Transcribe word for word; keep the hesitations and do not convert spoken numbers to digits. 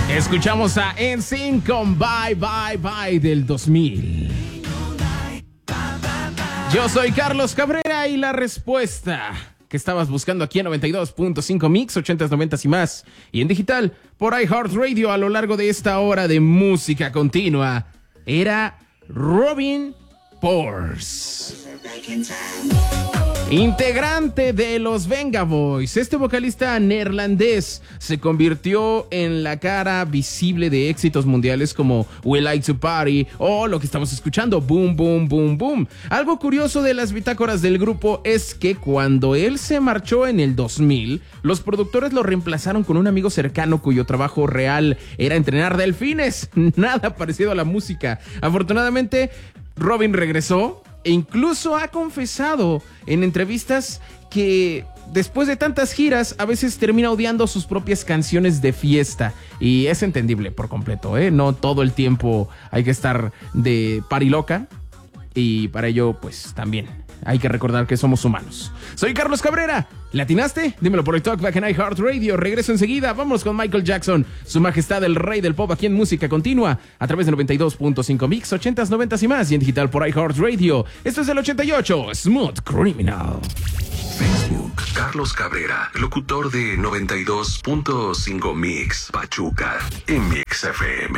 Escuchamos a N Sync con Bye Bye Bye del dos mil. Yo soy Carlos Cabrera y la respuesta que estabas buscando aquí en noventa y dos punto cinco Mix, ochentas, noventas y más, y en digital por iHeartRadio a lo largo de esta hora de música continua, era Robin Pors, integrante de los Venga Boys. Este vocalista neerlandés se convirtió en la cara visible de éxitos mundiales como We Like to Party o lo que estamos escuchando, Boom Boom Boom Boom. Algo curioso de las bitácoras del grupo es que cuando él se marchó en el dos mil, los productores lo reemplazaron con un amigo cercano cuyo trabajo real era entrenar delfines. Nada parecido a la música. Afortunadamente, Robin regresó e incluso ha confesado en entrevistas que después de tantas giras a veces termina odiando sus propias canciones de fiesta, y es entendible por completo, ¿eh? No todo el tiempo hay que estar de pariloca, y para ello pues también hay que recordar que somos humanos. Soy Carlos Cabrera. ¿Le atinaste? Dímelo por el Talkback en iHeartRadio. Regreso enseguida. Vamos con Michael Jackson, Su Majestad el Rey del Pop, aquí en Música Continua, a través de noventa y dos punto cinco Mix, ochentas, noventas y más, y en digital por iHeartRadio. Esto es el ochenta y ocho, Smooth Criminal. Facebook, Carlos Cabrera, locutor de noventa y dos punto cinco Mix, Pachuca, en Mix F M.